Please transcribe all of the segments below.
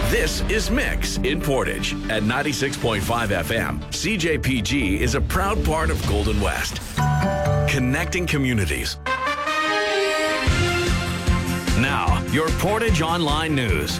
This is Mix in Portage at 96.5 FM. CJPG is a proud part of Golden West, connecting communities. Now, your Portage Online News.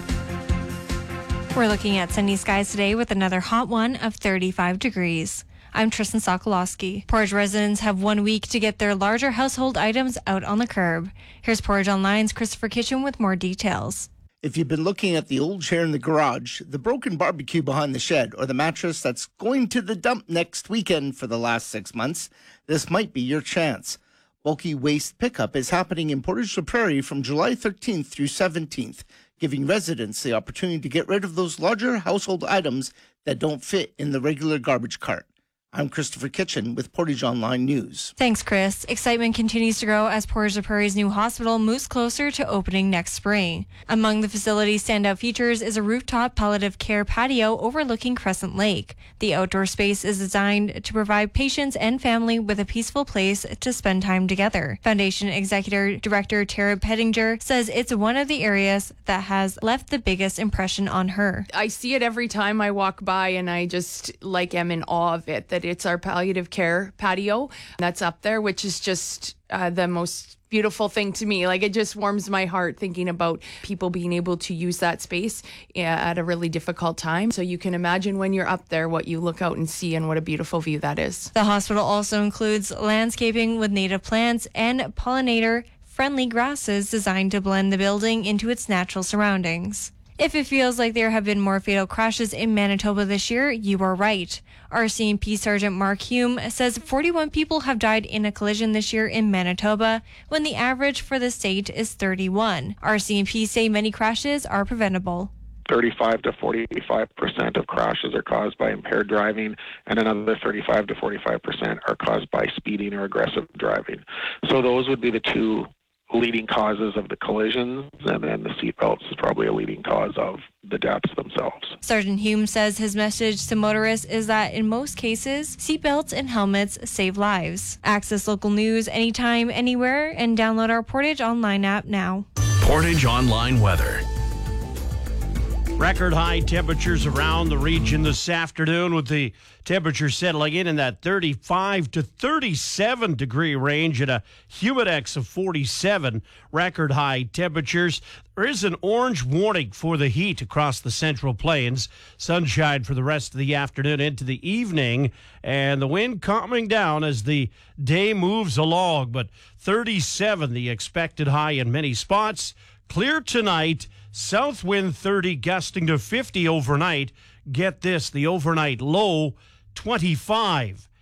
We're looking at sunny skies today with another hot one of 35 degrees. I'm Tristan Sokolowski. Portage residents have 1 week to get their larger household items out on the curb. Here's Portage Online's Christopher Kitchen with more details. If you've been looking at the old chair in the garage, the broken barbecue behind the shed, or the mattress that's going to the dump next weekend for the last 6 months, this might be your chance. Bulky waste pickup is happening in Portage la Prairie from July 13th through 17th, giving residents the opportunity to get rid of those larger household items that don't fit in the regular garbage cart. I'm Christopher Kitchen with Portage Online News. Thanks, Chris. Excitement continues to grow as Portage la Prairie's new hospital moves closer to opening next spring. Among the facility's standout features is a rooftop palliative care patio overlooking Crescent Lake. The outdoor space is designed to provide patients and family with a peaceful place to spend time together. Foundation Executive Director Tara Pettinger says it's one of the areas that has left the biggest impression on her. I see it every time I walk by, and I just am in awe of it, that it's our palliative care patio that's up there, which is just the most beautiful thing to me. Like, it just warms my heart thinking about people being able to use that space at a really difficult time. So you can imagine when you're up there what you look out and see, and what a beautiful view that is. The hospital also includes landscaping with native plants and pollinator-friendly grasses designed to blend the building into its natural surroundings. If it feels like there have been more fatal crashes in Manitoba this year, you are right. RCMP Sergeant Mark Hume says 41 people have died in a collision this year in Manitoba, when the average for the state is 31. RCMP say many crashes are preventable. 35 to 45% of crashes are caused by impaired driving, and another 35 to 45% are caused by speeding or aggressive driving. So those would be the two leading causes of the collisions, and then the seatbelts is probably a leading cause of the deaths themselves. Sergeant Hume says his message to motorists is that in most cases, seatbelts and helmets save lives. Access local news anytime, anywhere, and download our Portage Online app now. Portage Online weather. Record high temperatures around the region this afternoon, with the temperature settling in that 35 to 37 degree range and a humidex of 47. Record high temperatures. There is an orange warning for the heat across the Central Plains. Sunshine for the rest of the afternoon into the evening, and the wind calming down as the day moves along. But 37 the expected high in many spots. Clear tonight. South wind 30 gusting to 50 overnight. Get this, the overnight low 25.